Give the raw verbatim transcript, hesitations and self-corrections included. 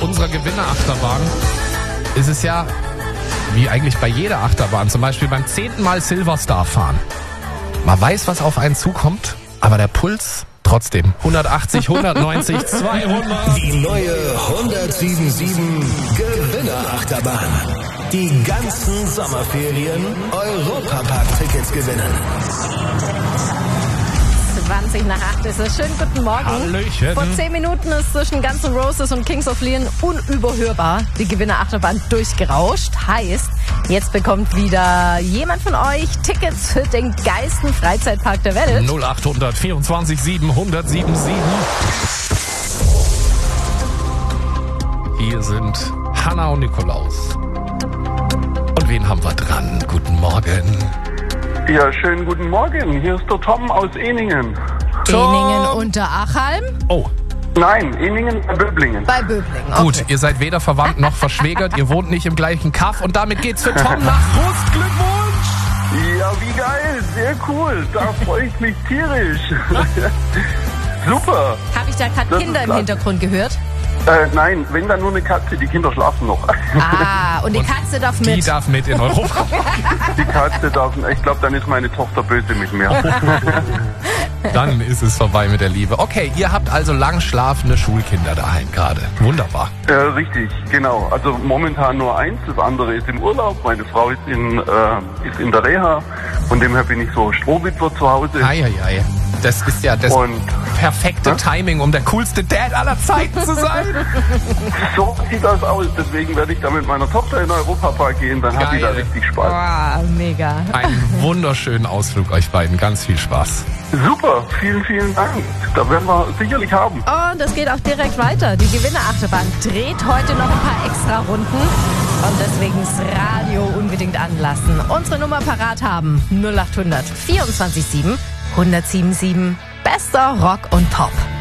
unserer Gewinnerachterbahn ist es ja, wie eigentlich bei jeder Achterbahn, zum Beispiel beim zehnten Mal Silverstar fahren. Man weiß, was auf einen zukommt, aber der Puls trotzdem. hundertachtzig, hundertneunzig, zweihundert. Die neue hundertsieben sieben Gewinnerachterbahn. Die ganzen Sommerferien Europapark-Tickets gewinnen. zwanzig nach acht ist es. Schönen guten Morgen. Hallöchen. Vor zehn Minuten ist zwischen Guns N' Roses und Kings of Leon unüberhörbar die Gewinnerachterbahn durchgerauscht. Heißt, jetzt bekommt wieder jemand von euch Tickets für den geilsten Freizeitpark der Welt. null acht vierundzwanzig siebenhundert siebenundsiebzig. Hier sind Hanna und Nikolaus. Und wen haben wir dran? Guten Morgen. Ja, schönen guten Morgen. Hier ist der Tom aus Ehningen. Ehningen unter Achalm? Oh, Nein, Ehningen bei Böblingen. Bei Böblingen. Okay. gut, ihr seid weder verwandt noch verschwägert, ihr wohnt nicht im gleichen Kaff und damit geht's für Tom nach Rust. Glückwunsch! Ja, wie geil. Sehr cool. Da freue ich mich tierisch. Super. Habe ich da gerade Das Kinder ist im klasse. Hintergrund gehört? Äh, nein, wenn dann nur eine Katze. Die Kinder schlafen noch. Ah, und die Katze darf Die mit. darf mit in Europa. Die Katze darf... Ich glaube, dann ist meine Tochter böse mit mir. Dann ist es vorbei mit der Liebe. Okay, ihr habt also lang schlafende Schulkinder daheim gerade. Wunderbar. Äh, richtig, genau. Also momentan nur eins. Das andere ist im Urlaub. Meine Frau ist in, äh, ist in der Reha. Von dem her bin ich so Strohwitwer zu Hause. Eieiei. Das ist ja das Und perfekte Ja? Timing, um der coolste Dad aller Zeiten zu sein. so sieht das aus. Deswegen werde ich da mit meiner Tochter in den Europapark gehen. Dann hat die da Geil. richtig Spaß. Wow, mega. Einen wunderschönen Ausflug euch beiden. Ganz viel Spaß. Super, vielen, vielen Dank. Da werden wir sicherlich haben. Und es geht auch direkt weiter. Die Gewinnerachterbahn dreht heute noch ein paar extra Runden. Und deswegen das Radio unbedingt anlassen. Unsere Nummer parat haben. null acht hundert vierundzwanzig sieben hundert siebenundsiebzig. Bester Rock und Pop.